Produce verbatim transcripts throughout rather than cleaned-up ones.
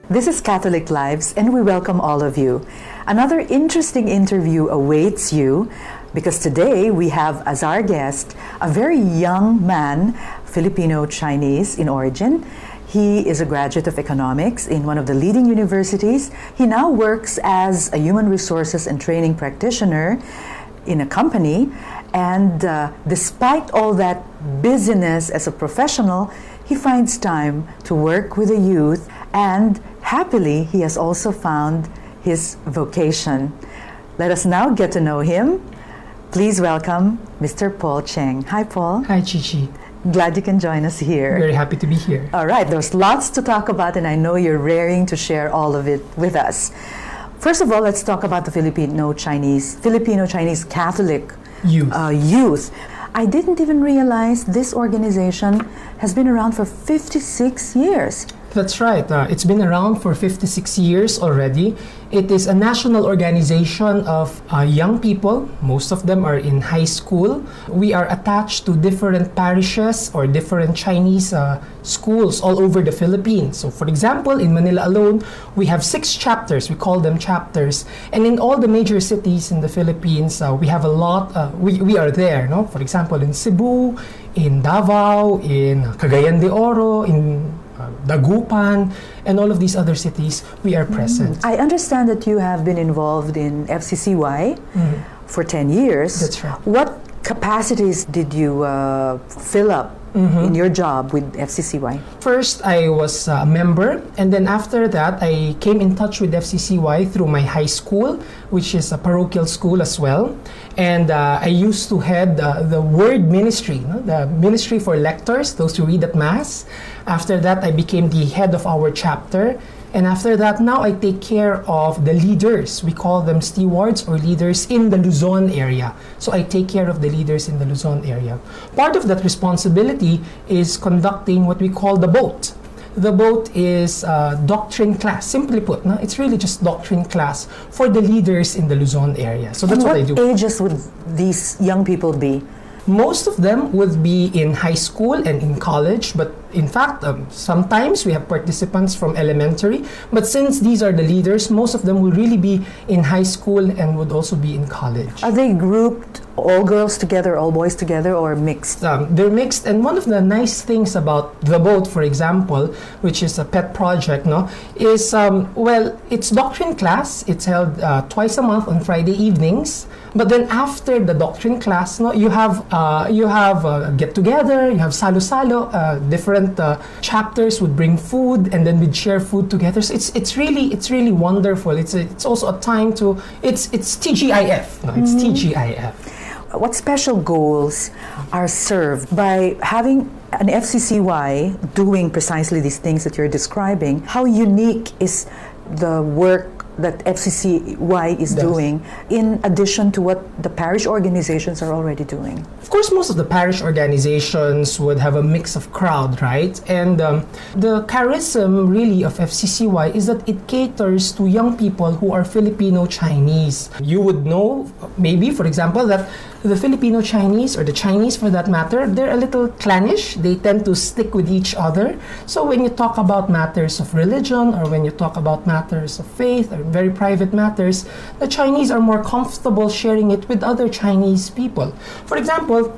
This is Catholic Lives, and we welcome all of you. Another interesting interview awaits you because today we have as our guest a very young man, Filipino-Chinese in origin. He is a graduate of economics in one of the leading universities. He now works as a human resources and training practitioner in a company. And uh, despite all that busyness as a professional, he finds time to work with the youth, and happily, he has also found his vocation. Let us now get to know him. Please welcome Mister Paul Cheng. Hi, Paul. Hi, Chichi. Glad you can join us here. Very happy to be here. All right, there's lots to talk about, and I know you're raring to share all of it with us. First of all, let's talk about the Filipino-Chinese, Filipino-Chinese Catholic Youth. Uh, youth. I didn't even realize this organization has been around for fifty-six years. That's right. Uh, it's been around for fifty-six years already. It is a national organization of uh, young people. Most of them are in high school. We are attached to different parishes or different Chinese uh, schools all over the Philippines. So for example, in Manila alone, we have six chapters. We call them chapters. And in all the major cities in the Philippines, uh, we have a lot. Uh, we, we are there. No? For example, in Cebu, in Davao, in Cagayan de Oro, in Uh, Dagupan, and all of these other cities, we are present. Mm. I understand that you have been involved in F C C Y mm. for ten years. That's right. What capacities did you uh, fill up mm-hmm. in your job with F C C Y? First, I was a member, and then after that, I came in touch with F C C Y through my high school, which is a parochial school as well. And uh, I used to head uh, the word ministry, no? the ministry for lectors, those who read at Mass. After that, I became the head of our chapter. And after that, now I take care of the leaders. We call them stewards or leaders in the Luzon area. So I take care of the leaders in the Luzon area. Part of that responsibility is conducting what we call the boat. The boat is a doctrine class. Simply put, no? It's really just doctrine class for the leaders in the Luzon area. So that's and what, what I do. What ages would these young people be? Most of them would be in high school and in college, but in fact, um, sometimes we have participants from elementary. But since these are the leaders, most of them will really be in high school and would also be in college. Are they grouped, all girls together, all boys together, or mixed? Um, they're mixed, and one of the nice things about the boat, for example, which is a pet project, no, is um, well, it's doctrine class. It's held uh, twice a month on Friday evenings. But then after the doctrine class, no, you have uh, you have uh, get together, you have salo salo. Uh, different uh, chapters would bring food, and then we'd share food together. So it's it's really it's really wonderful. It's a, it's also a time to it's it's T G I F. No, it's mm-hmm. T G I F. What special goals are served by having an F C C Y doing precisely these things that you're describing? How unique is the work that F C C Y is Does. doing in addition to what the parish organizations are already doing? Of course, most of the parish organizations would have a mix of crowd, right? And um, the charism really of F C C Y is that it caters to young people who are Filipino-Chinese. You would know, maybe, for example, that the Filipino-Chinese, or the Chinese for that matter, they're a little clannish. They tend to stick with each other. So when you talk about matters of religion, or when you talk about matters of faith, or very private matters, the Chinese are more comfortable sharing it with other Chinese people. For example,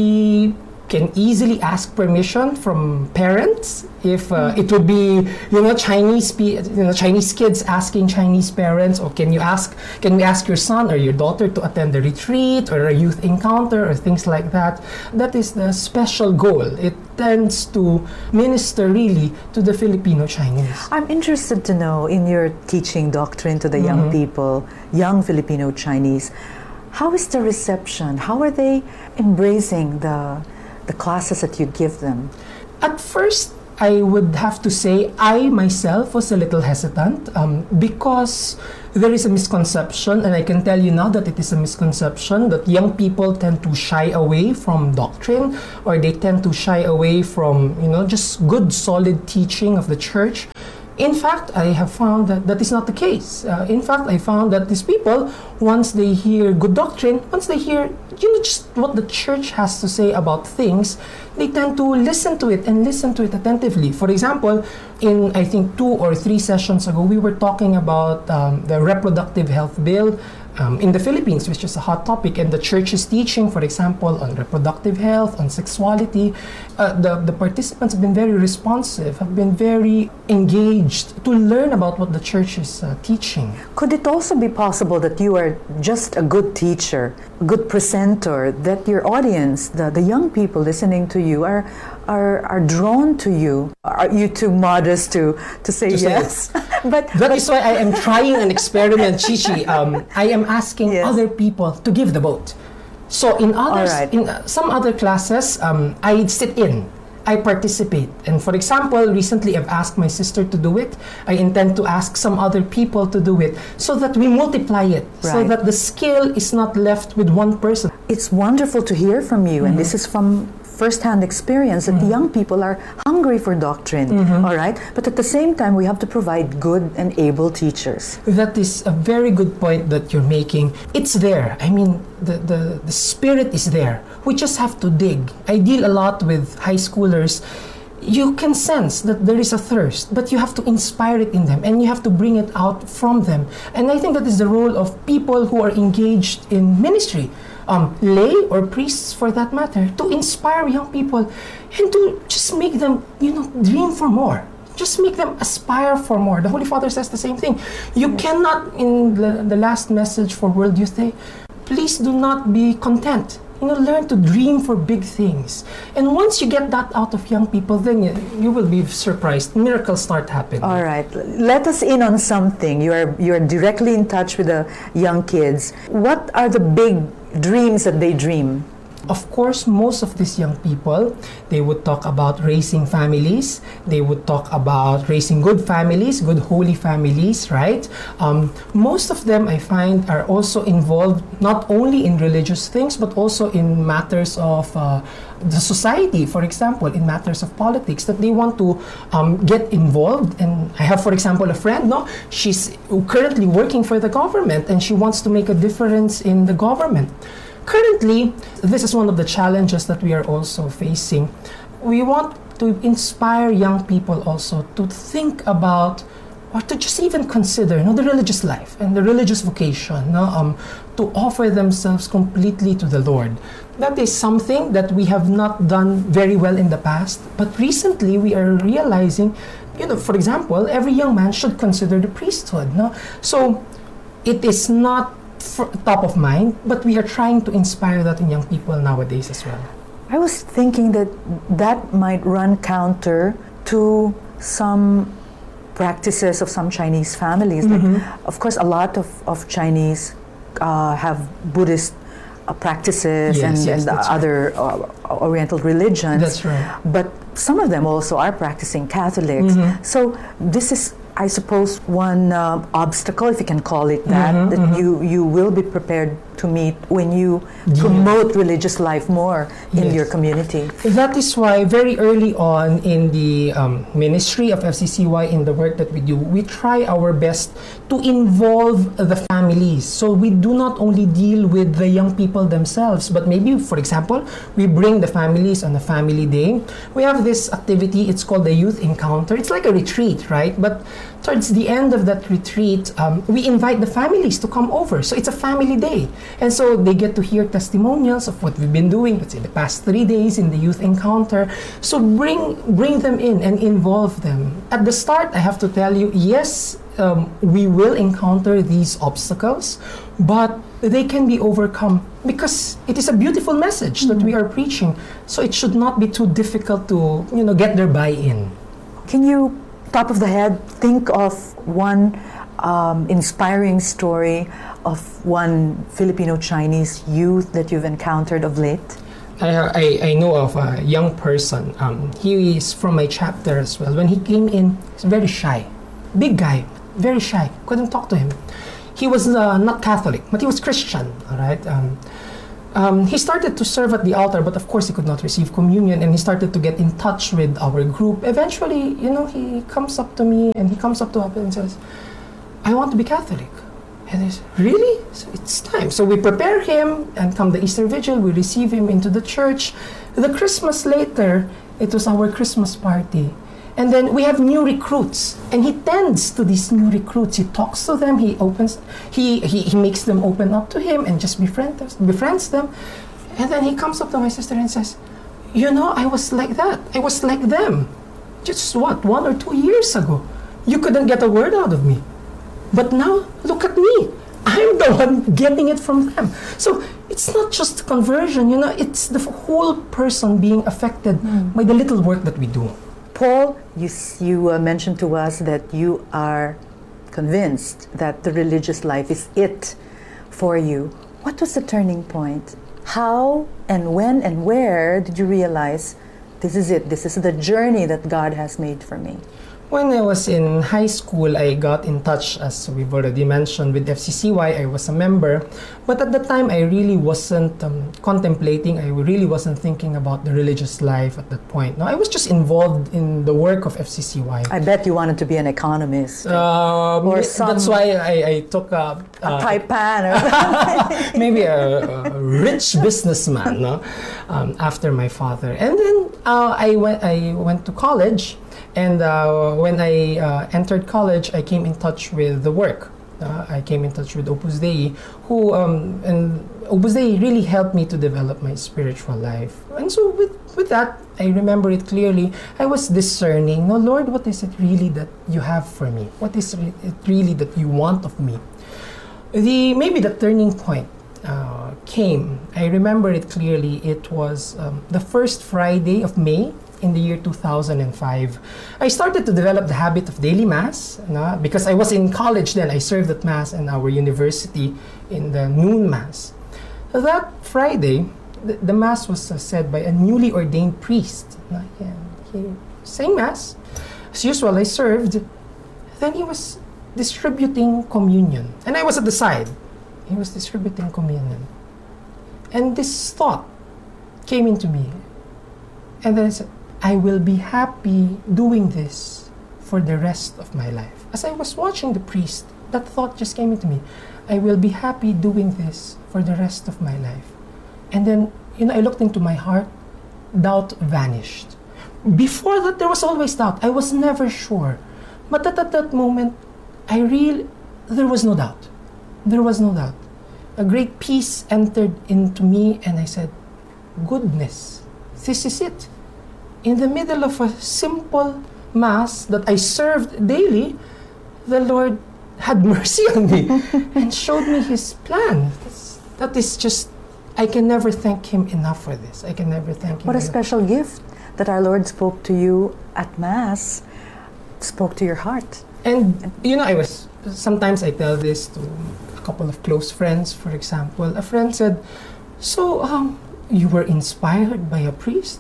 we can easily ask permission from parents if uh, it would be, you know, Chinese pe- you know Chinese kids asking Chinese parents, or can you ask can we ask your son or your daughter to attend a retreat or a youth encounter or things like that. That is the special goal. It tends to minister really to the Filipino Chinese. I'm interested to know, in your teaching doctrine to the mm-hmm. young people, young Filipino Chinese, how is the reception? How are they embracing the the classes that you give them? At first, I would have to say I myself was a little hesitant um, because there is a misconception, and I can tell you now that it is a misconception, that young people tend to shy away from doctrine, or they tend to shy away from, you know, just good solid teaching of the church. In fact, I have found that that is not the case. Uh, in fact, I found that these people, once they hear good doctrine, once they hear, you know, just what the church has to say about things, they tend to listen to it and listen to it attentively. For example, in I think two or three sessions ago, we were talking about um, the reproductive health bill um, in the Philippines, which is a hot topic, and the church's teaching, for example, on reproductive health, on sexuality. Uh, the, the participants have been very responsive, have been very engaged to learn about what the church is uh, teaching. Could it also be possible that you are just a good teacher, a good presenter, that your audience, the, the young people listening to you, are are are drawn to you? Are you too modest to, to say To say yes? but That is why I am trying an experiment, Chichi. Um, I am asking Yes. other people to give the vote. So in others, All right. in uh, some other classes, um, I sit in, I participate. And for example, recently I've asked my sister to do it. I intend to ask some other people to do it so that we multiply it, so Right. that the skill is not left with one person. it's wonderful to hear from you, and this is from first-hand experience, that the young people are hungry for doctrine, all right? But at the same time, we have to provide good and able teachers. That is a very good point that you're making. It's there. I mean, the, the, the spirit is there. We just have to dig. I deal a lot with high schoolers. You can sense that there is a thirst, but you have to inspire it in them and you have to bring it out from them. And I think that is the role of people who are engaged in ministry, um, lay or priests for that matter, to inspire young people and to just make them, you know, dream for more. Just make them aspire for more. The Holy Father says the same thing. You cannot, in the, the last message for World Youth Day, please do not be content. You know, learn to dream for big things. And once you get that out of young people, then you, you will be surprised. Miracles start happening. All right, let us in on something. You are you are directly in touch with the young kids. What are the big dreams that they dream? Of course, most of these young people, they would talk about raising families. They would talk about raising good families, good holy families, right? Um, most of them, I find, are also involved not only in religious things, but also in matters of uh, the society, for example, in matters of politics, that they want to um, get involved. And I have, for example, a friend, no? She's currently working for the government and she wants to make a difference in the government. Currently, this is one of the challenges that we are also facing. We want to inspire young people also to think about, or to just even consider, you know, the religious life and the religious vocation, no? um, to offer themselves completely to the Lord. That is something that we have not done very well in the past, but recently we are realizing, you know, for example, every young man should consider the priesthood. No? So it is not for top of mind, but we are trying to inspire that in young people nowadays as well. I was thinking that that might run counter to some practices of some Chinese families. Mm-hmm. Like, of course, a lot of, of Chinese uh, have Buddhist uh, practices Yes, and, yes, and that's right. other uh, Oriental religions. That's right. But some of them also are practicing Catholics. Mm-hmm. So this is, I suppose, one uh, obstacle, if you can call it that, Mhm, that mhm. you, you will be prepared to meet when you Yeah. promote religious life more in Yes. your community. That is why very early on in the um, ministry of F C C Y, in the work that we do, we try our best to involve the families. So we do not only deal with the young people themselves, but maybe, for example, we bring the families on a family day. We have this activity, it's called the Youth Encounter. It's like a retreat, right? But towards the end of that retreat, um, we invite the families to come over. So it's a family day. And so they get to hear testimonials of what we've been doing, let's say the past three days in the Youth Encounter. So bring bring them in and involve them. At the start, I have to tell you, yes, um, we will encounter these obstacles, but they can be overcome because it is a beautiful message that we are preaching. So it should not be too difficult to, you know, get their buy-in. Can you, top of the head, think of one um, inspiring story of one Filipino-Chinese youth that you've encountered of late? I, I, I know of a young person. Um, he is from my chapter as well. When he came in, he's very shy. Big guy, very shy. Couldn't talk to him. He was uh, not Catholic, but he was Christian, all right? Um, um, he started to serve at the altar, but of course he could not receive communion, and he started to get in touch with our group. Eventually, you know, he comes up to me and he comes up to us and says, I want to be Catholic. And I said, really? So it's time. So we prepare him, and come the Easter Vigil, we receive him into the church. The Christmas later, it was our Christmas party. And then we have new recruits, and he tends to these new recruits. He talks to them, he opens, he, he, he makes them open up to him and just befriend us, befriends them. And then he comes up to my sister and says, you know, I was like that. I was like them. Just what, one or two years ago. You couldn't get a word out of me. But now, look at me. I'm the one getting it from them. So it's not just conversion, you know, it's the whole person being affected mm. by the little work that we do. Paul, you, you uh, mentioned to us that you are convinced that the religious life is it for you. What was the turning point? How and when and where did you realize this is it, this is the journey that God has made for me? When I was in high school, I got in touch, as we've already mentioned, with F C C Y. I was a member. But at the time, I really wasn't um, contemplating, I really wasn't thinking about the religious life at that point. No, I was just involved in the work of F C C Y. I bet you wanted to be an economist. Um, or some, that's why I, I took a... A uh, Taipan or maybe a, a rich businessman, no? Um, after my father. And then uh, I, went, I went to college. And uh, when I uh, entered college, I came in touch with the work. Uh, I came in touch with Opus Dei, who um, and Opus Dei really helped me to develop my spiritual life. And so with, with that, I remember it clearly. I was discerning, no, Lord, what is it really that you have for me? What is it really that you want of me? The maybe the turning point uh, came. I remember it clearly. It was um, the first Friday of May in the year two thousand five. I started to develop the habit of daily Mass, no? Because I was in college then. I served at Mass in our university in the noon Mass. That Friday, the, the Mass was uh, said by a newly ordained priest. No? Yeah, he sang Mass. As usual, I served. Then he was distributing communion. And I was at the side. He was distributing communion. And this thought came into me. And then I said, I will be happy doing this for the rest of my life. As I was watching the priest, that thought just came into me. I will be happy doing this for the rest of my life. And then, you know, I looked into my heart, doubt vanished. Before that, there was always doubt. I was never sure. But at, at that moment, I really, there was no doubt. There was no doubt. A great peace entered into me, and I said, goodness, this is it. In the middle of a simple Mass that I served daily, the Lord had mercy on me and showed me His plan. That's, that is just, I can never thank Him enough for this. I can never thank Him What a enough. special gift that our Lord spoke to you at Mass, spoke to your heart. And, you know, I was, sometimes I tell this to a couple of close friends, for example. A friend said, so, um, you were inspired by a priest?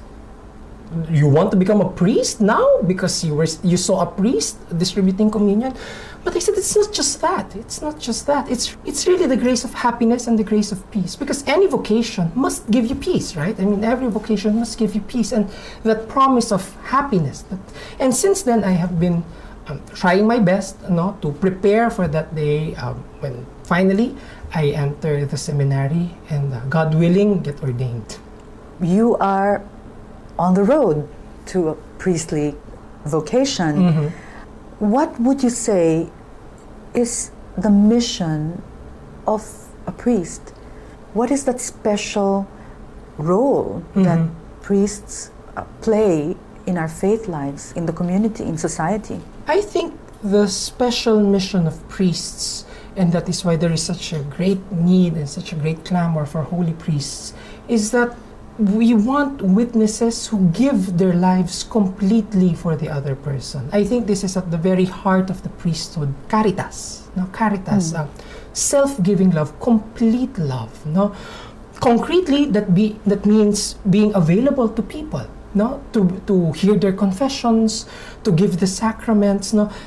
You want to become a priest now because you were you saw a priest distributing communion? But I said, it's not just that. It's not just that. It's it's really the grace of happiness and the grace of peace. Because any vocation must give you peace, right? I mean, every vocation must give you peace and that promise of happiness. That, and since then, I have been um, trying my best, you know, to prepare for that day um, when finally I enter the seminary and uh, God willing, get ordained. You are on the road to a priestly vocation. Mm-hmm. What would you say is the mission of a priest? What is that special role mm-hmm. that priests uh, play in our faith lives, in the community, in society? I think the special mission of priests, and that is why there is such a great need and such a great clamor for holy priests, is that we want witnesses who give their lives completely for the other person. I think this is at the very heart of the priesthood. Caritas, no? Caritas, mm. uh, self-giving love, complete love, no? Concretely, that be that means being available to people, no? To to hear their confessions, to give the sacraments, no?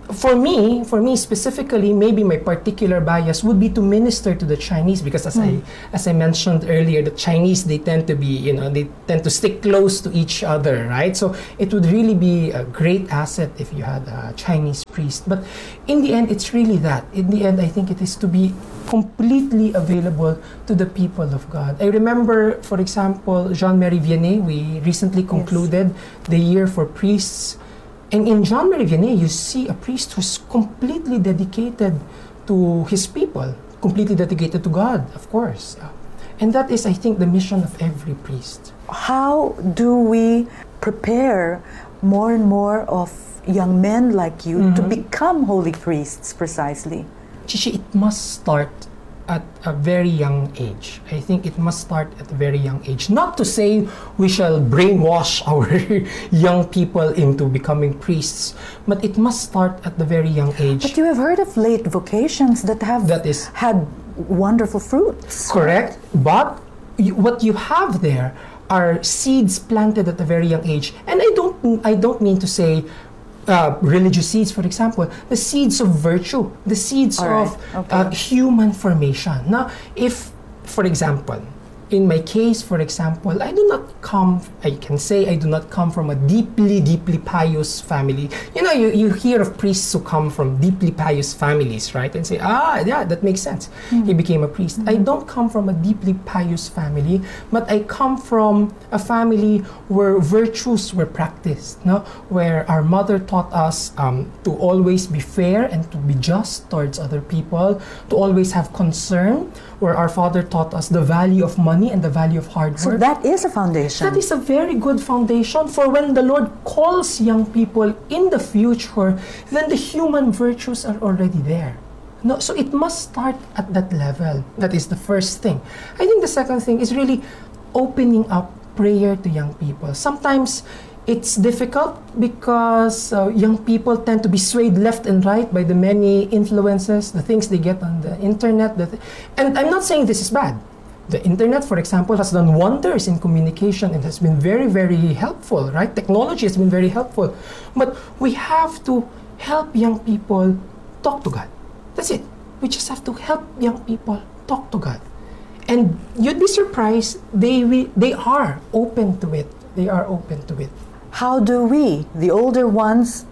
for me, for me specifically, maybe my particular bias would be to minister to the Chinese, because as Mm. I as I mentioned earlier, the Chinese, they tend to be, you know, they tend to stick close to each other, right? So it would really be a great asset if you had a Chinese priest. But in the end, it's really that. In the end, I think it is to be completely available to the people of God. I remember, for example, Jean-Marie Vianney, we recently concluded the year for priests. And in Jean-Marie Vianney, you see a priest who's completely dedicated to his people, completely dedicated to God, of course. Uh, and that is, I think, the mission of every priest. How do we prepare more and more of young men like you to Mhm. become holy priests precisely? Chichi, it must start at a very young age. I think it must start at a very young age. Not to say we shall brainwash our young people into becoming priests, but it must start at the very young age. But you have heard of late vocations that have That is had wonderful fruits. correct. But you, what you have there are seeds planted at a very young age. And I don't I don't mean to say Uh, religious seeds, for example, the seeds of virtue, the seeds All right, of okay. uh, human formation. Now, if, for example, in my case, for example, I do not come, I can say I do not come from a deeply, deeply pious family. You know, you, you hear of priests who come from deeply pious families, right? And say, ah, yeah, that makes sense. Mm. He became a priest. Mm-hmm. I don't come from a deeply pious family, but I come from a family where virtues were practiced, no? Where our mother taught us um, to always be fair and to be just towards other people, to always have concern, where our father taught us the value of money and the value of hard So work. that is a foundation. That is a very good foundation for when the Lord calls young people in the future, then the human virtues are already there. No, so it must start at that level. That is the first thing. I think the second thing is really opening up prayer to young people. Sometimes it's difficult because uh, young people tend to be swayed left and right by the many influences, the things they get on the internet. The th- and I'm not saying this is bad. The internet, for example, has done wonders in communication and has been very, very helpful, right? Technology has been very helpful. But we have to help young people talk to God. That's it. We just have to help young people talk to God. And you'd be surprised, they, we, they are open to it. They are open to it. How do we, the older ones,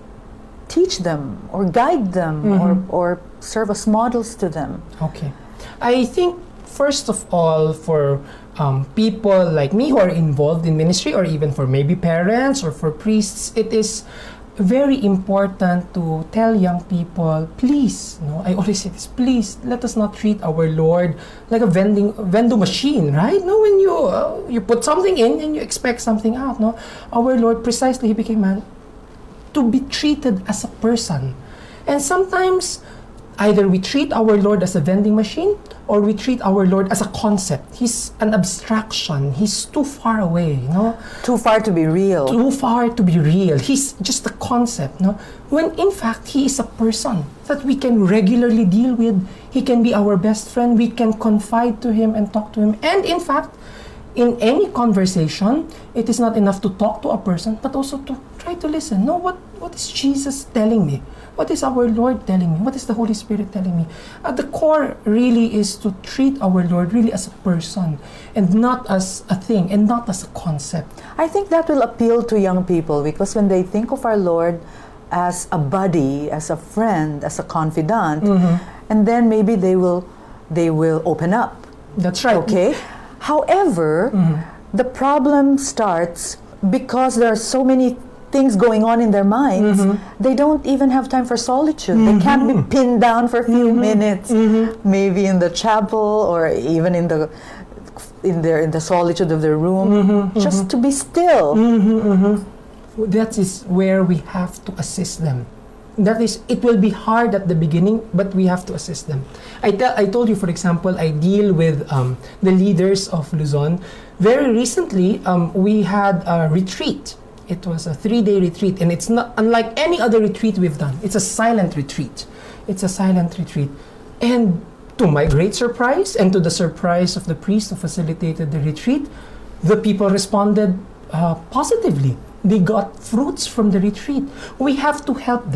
teach them or guide them Mhm. or, or serve as models to them? Okay. I think, first of all, for um, people like me who are involved in ministry, or even for maybe parents or for priests, it is very important to tell young people, please, no, I always say this, please, let us not treat our Lord like a vending vending machine, right? No, when you uh, you put something in and you expect something out, no? Our Lord, precisely, He became man to be treated as a person. And sometimes, either we treat our Lord as a vending machine or we treat our Lord as a concept. He's an abstraction. He's too far away, you know? Too far to be real. Too far to be real. He's just a concept, no? When in fact, He is a person that we can regularly deal with. He can be our best friend. We can confide to Him and talk to Him. And in fact, in any conversation, it is not enough to talk to a person, but also to try to listen. No, what, what is Jesus telling me? What is our Lord telling me? What is the Holy Spirit telling me? At the core really is to treat our Lord really as a person and not as a thing and not as a concept. I think that will appeal to young people because when they think of our Lord as a buddy, as a friend, as a confidant, Mhm. and then maybe they will they will open up. That's right. Okay? However, Mhm. the problem starts because there are so many things going on in their minds. Mhm. They don't even have time for solitude. They can't be pinned down for a few minutes, maybe in the chapel or even in the in their in the solitude of their room, just to be still. That is where we have to assist them. That is, it will be hard at the beginning, but we have to assist them. I tell, I told you, for example, I deal with um, the leaders of Luzon. Very recently, um, we had a retreat. It was a three-day retreat, and it's not unlike any other retreat we've done. It's a silent retreat. It's a silent retreat. And to my great surprise, and to the surprise of the priest who facilitated the retreat, the people responded uh, positively. They got fruits from the retreat. We have to help them.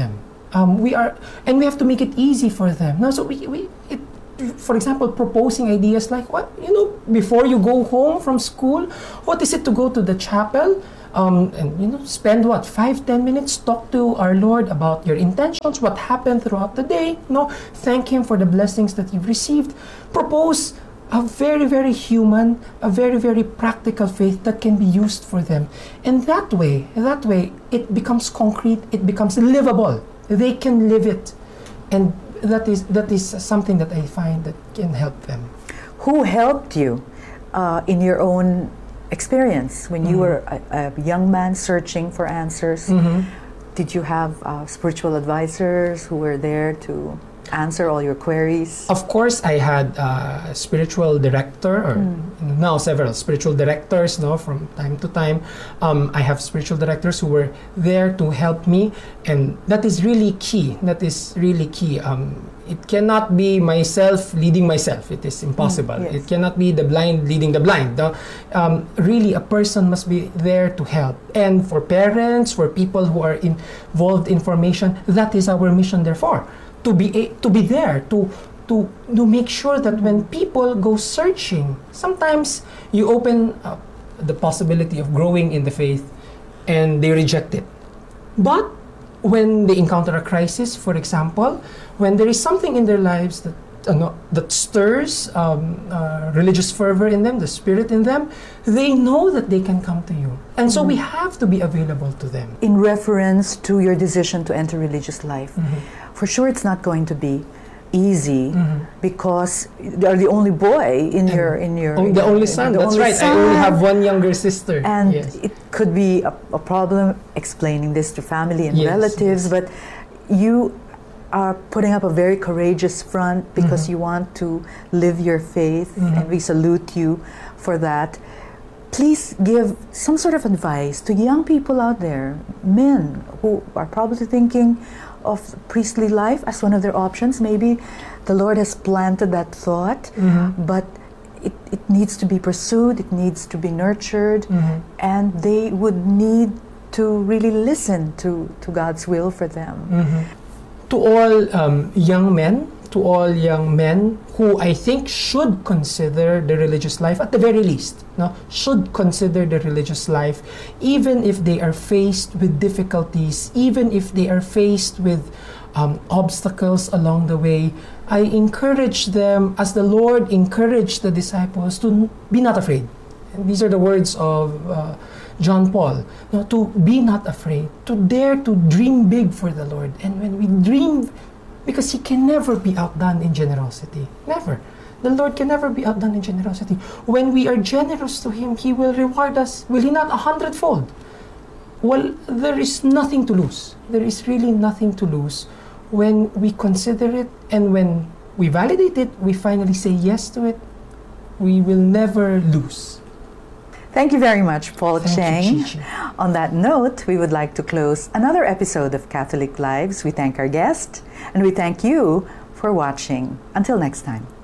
Um, we are, and we have to make it easy for them. Now, so we, we it, for example, proposing ideas like, what, you know, before you go home from school, what is it to go to the chapel? Um, and, you know, spend what, five, ten minutes, talk to our Lord about your intentions, what happened throughout the day, you know, thank Him for the blessings that you've received. Propose a very, very human, a very, very practical faith that can be used for them. And that way, that way, it becomes concrete, it becomes livable. They can live it. And that is that is something that I find that can help them. Who helped you uh, in your own experience when you mm-hmm. were a, a young man searching for answers? Mm-hmm. Did you have uh, spiritual advisors who were there to answer all your queries? Of course, I had a spiritual director, or mm. now several spiritual directors, no, from time to time. Um, I have spiritual directors who were there to help me, and that is really key. That is really key. Um, it cannot be myself leading myself. It is impossible. Mm, yes. It cannot be the blind leading the blind. No? Um, really, a person must be there to help. And for parents, for people who are involved in formation, that is our mission, therefore. To be a, to be there to to to make sure that when people go searching, sometimes you open up the possibility of growing in the faith, and they reject it. But when they encounter a crisis, for example, when there is something in their lives that uh, no, that stirs um, uh, religious fervor in them, the spirit in them, they know that they can come to you, and so mm-hmm. we have to be available to them. In reference to your decision to enter religious life. Mm-hmm. For sure, it's not going to be easy mm-hmm. because you're the only boy in and your in your oh, in the your, only son. That's only right. Son. I only have one younger sister, and yes. it could be a, a problem explaining this to family and yes, relatives. Yes. But you are putting up a very courageous front because mm-hmm. you want to live your faith, mm-hmm. and we salute you for that. Please give some sort of advice to young people out there, men who are probably thinking of priestly life as one of their options. Maybe the Lord has planted that thought, mm-hmm. but it, it needs to be pursued, it needs to be nurtured, mm-hmm. and they would need to really listen to, to God's will for them. Mm-hmm. To all um, young men, to all young men who I think should consider the religious life, at the very least, no, should consider the religious life, even if they are faced with difficulties, even if they are faced with um, obstacles along the way. I encourage them, as the Lord encouraged the disciples, to n- be not afraid. And these are the words of uh, John Paul, no, to be not afraid, to dare to dream big for the Lord. And when we dream, because He can never be outdone in generosity. Never. The Lord can never be outdone in generosity. When we are generous to Him, He will reward us, will He not, a hundredfold? Well, there is nothing to lose. There is really nothing to lose when we consider it, and when we validate it, we finally say yes to it. We will never lose. Thank you very much, Paul Thank Cheng. You, Chi Chi. On that note, we would like to close another episode of Catholic Lives. We thank our guest, and we thank you for watching. Until next time.